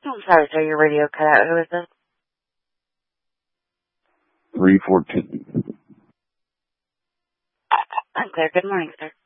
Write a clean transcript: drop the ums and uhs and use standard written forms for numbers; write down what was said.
I'm sorry, sir. Your radio cut out. Who is this? 314. I'm clear. Good morning, sir.